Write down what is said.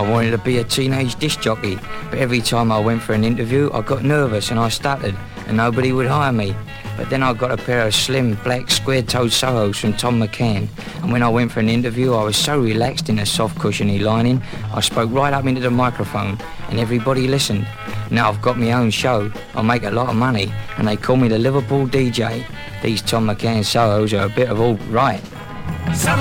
I wanted to be a teenage disc jockey, but every time I went for an interview, I got nervous and I stuttered, and nobody would hire me. But then I got a pair of slim, black, square-toed Sohos from Tom McCann, and when I went for an interview, I was so relaxed in the soft, cushiony lining, I spoke right up into the microphone, and everybody listened. Now I've got my own show, I make a lot of money, and they call me the Liverpool DJ. These Tom McCann Sohos are a bit of all right.